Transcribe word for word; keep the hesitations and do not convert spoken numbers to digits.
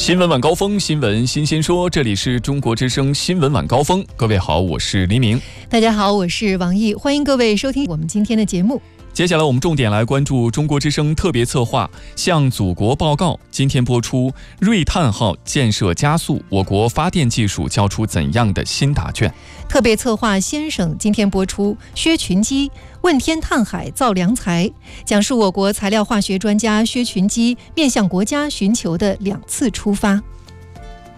新闻晚高峰，新闻新鲜说，这里是中国之声新闻晚高峰。各位好，我是黎明。 大家好，我是王毅，欢迎各位收听我们今天的节目。 接下来我们重点来关注中国之声特别策划向祖国报告，今天播出锐碳号建设加速，我国发电技术交出怎样的新答卷。 特别策划先生今天播出薛群基问天探海造良才，讲述我国材料化学专家薛群基面向国家寻求的两次出发。